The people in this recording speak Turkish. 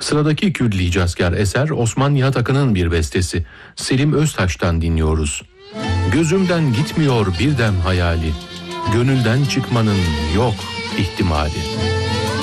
Sıradaki külli hicazkar eser Osman Nihat Akın'ın bir bestesi. Selim Öztaş'tan dinliyoruz. Gözümden gitmiyor bir dem hayali, gönülden çıkmanın yok ihtimali.